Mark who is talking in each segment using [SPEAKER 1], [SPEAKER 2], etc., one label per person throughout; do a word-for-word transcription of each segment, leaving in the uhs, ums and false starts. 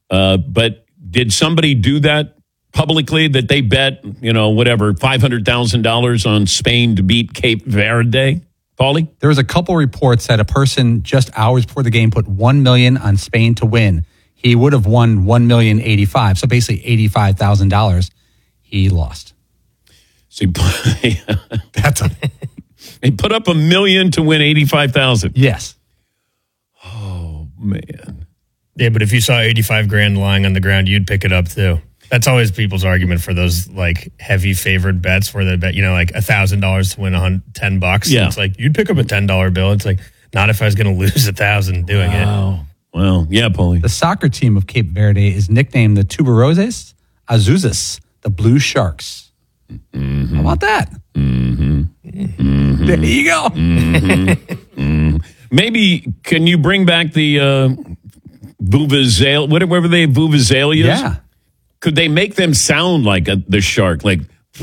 [SPEAKER 1] Uh, but did somebody do that publicly, that they bet, you know, whatever, five hundred thousand dollars on Spain to beat Cape Verde? Paulie?
[SPEAKER 2] There was a couple reports that a person just hours before the game put one million dollars on Spain to win. He would have won one million eighty-five, so basically eighty-five thousand dollars. He lost.
[SPEAKER 1] So he,
[SPEAKER 2] That's a,
[SPEAKER 1] he put up a million to win eighty-five thousand.
[SPEAKER 2] yes.
[SPEAKER 1] Oh, man.
[SPEAKER 3] Yeah, but if you saw eighty-five grand lying on the ground, you'd pick it up too. That's always people's argument for those like heavy favored bets where they bet, you know, like a thousand dollars to win a hundred, ten bucks.
[SPEAKER 1] Yeah.
[SPEAKER 3] It's like, you'd pick up a ten dollar bill. It's like, not if I was going to lose a thousand doing
[SPEAKER 1] Wow. Well, yeah, Paulie.
[SPEAKER 2] The soccer team of Cape Verde is nicknamed the Tubaroses Azuses, the Blue Sharks. Mm-hmm. How about that?
[SPEAKER 1] Mm-hmm. Mm-hmm.
[SPEAKER 2] There you go.
[SPEAKER 1] Mm-hmm. Mm-hmm. Maybe, can you bring back the uh, Vuvuzelia, whatever they, Vuvuzelias?
[SPEAKER 2] Yeah.
[SPEAKER 1] Could they make them sound like a, the shark? Like,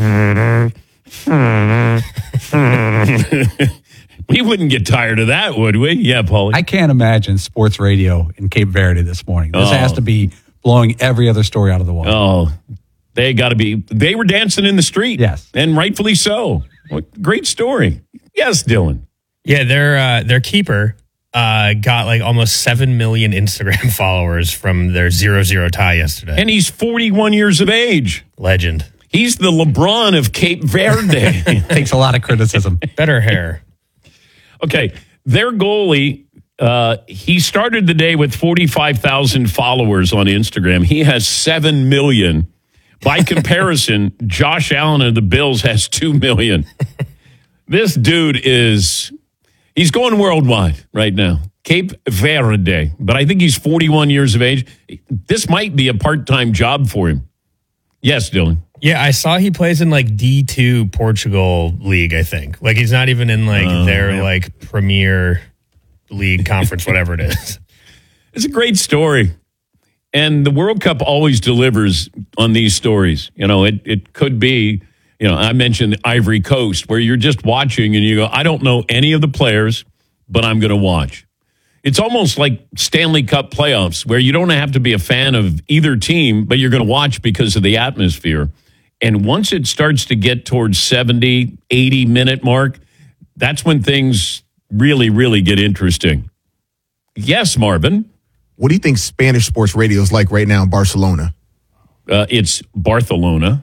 [SPEAKER 1] we wouldn't get tired of that, would we? Yeah, Paulie.
[SPEAKER 2] I can't imagine sports radio in Cape Verde this morning. This
[SPEAKER 1] Oh.
[SPEAKER 2] has to be blowing every other story out of the water.
[SPEAKER 1] Oh, they got to be. They were dancing in the street.
[SPEAKER 2] Yes.
[SPEAKER 1] And rightfully so. What great story. Yes, Dylan.
[SPEAKER 3] it. Yeah, their uh, their keeper uh, got like almost seven million Instagram followers from their zero zero tie yesterday.
[SPEAKER 1] And he's forty-one years of age.
[SPEAKER 3] Legend.
[SPEAKER 1] He's the LeBron of Cape Verde.
[SPEAKER 2] Takes a lot of criticism.
[SPEAKER 3] Better hair.
[SPEAKER 1] Okay, their goalie, uh, he started the day with forty-five thousand followers on Instagram. He has seven million. By comparison, Josh Allen of the Bills has two million. This dude is, he's going worldwide right now. Cape Verde. But I think he's forty-one years of age. This might be a part-time job for him. Yes, Dylan.
[SPEAKER 3] Yeah, I saw he plays in like D two Portugal league, I think. Like he's not even in like
[SPEAKER 1] Oh,
[SPEAKER 3] their
[SPEAKER 1] yeah.
[SPEAKER 3] like Premier League conference, whatever it is.
[SPEAKER 1] It's a great story. And the World Cup always delivers on these stories. You know, it, it could be, you know, I mentioned Ivory Coast, where you're just watching and you go, I don't know any of the players, but I'm going to watch. It's almost like Stanley Cup playoffs, where you don't have to be a fan of either team, but you're going to watch because of the atmosphere. And once it starts to get towards seventy, eighty minute mark, that's when things really, really get interesting. Yes, Marvin.
[SPEAKER 4] What do you think Spanish sports radio is like right now in Barcelona?
[SPEAKER 1] Uh, it's Barcelona.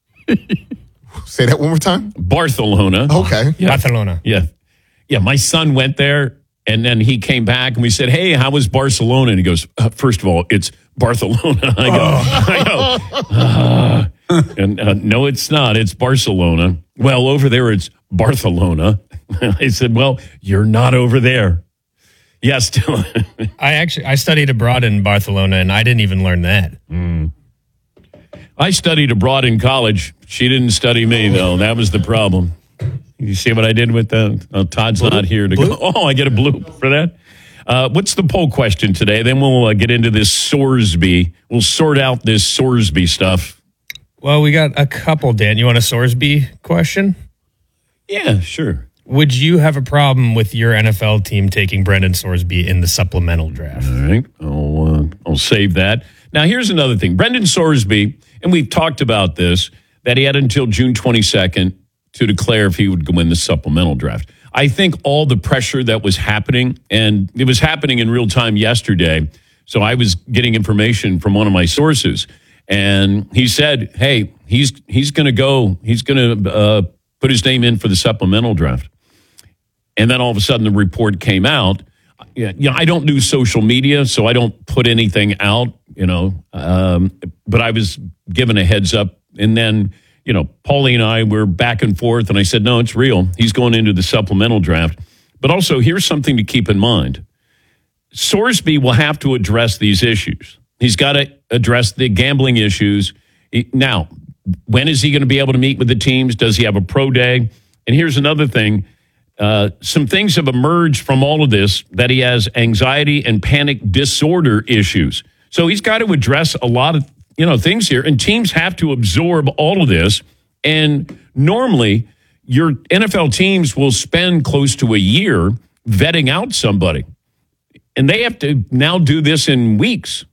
[SPEAKER 4] Say that one more time.
[SPEAKER 1] Barcelona.
[SPEAKER 4] Okay.
[SPEAKER 1] Yeah.
[SPEAKER 3] Barcelona.
[SPEAKER 1] Yeah. Yeah. My son went there and then he came back and we said, hey, how was Barcelona? And he goes, uh, first of all, it's Barcelona. I go, oh. I go uh, and uh, no, it's not. It's Barcelona. Well, over there, it's Barcelona. I said, well, you're not over there. Yes, Dylan.
[SPEAKER 3] I actually I studied abroad in Barcelona and I didn't even learn that.
[SPEAKER 1] Mm. I studied abroad in college. She didn't study me, though. That was the problem. You see what I did with that? Oh, Todd's bloop, not here to bloop. go. Oh, I get a bloop for that. Uh, what's the poll question today? Then we'll uh, get into this Sorsby. We'll sort out this Sorsby stuff.
[SPEAKER 3] Well, we got a couple, Dan. You want a Sorsby question?
[SPEAKER 1] Yeah, sure.
[SPEAKER 3] Would you have a problem with your N F L team taking Brendan Sorsby in the supplemental draft?
[SPEAKER 1] All right. I'll, uh, I'll save that. Now, here's another thing. Brendan Sorsby, and we've talked about this, that he had until June twenty-second to declare if he would win the supplemental draft. I think all the pressure that was happening, and it was happening in real time yesterday, so I was getting information from one of my sources, and he said, hey, he's he's going to go, he's going to uh, put his name in for the supplemental draft. And then all of a sudden the report came out. Yeah, you know, I don't do social media, so I don't put anything out, you know, um, but I was given a heads up. And then, you know, Paulie and I were back and forth, and I said, no, it's real. He's going into the supplemental draft. But also, here's something to keep in mind. Sorsby will have to address these issues. He's got to address the gambling issues. Now, when is he going to be able to meet with the teams? Does he have a pro day? And here's another thing. Uh, some things have emerged from all of this, that he has anxiety and panic disorder issues. So he's got to address a lot of, you know, things here, and teams have to absorb all of this. And normally your N F L teams will spend close to a year vetting out somebody, and they have to now do this in weeks.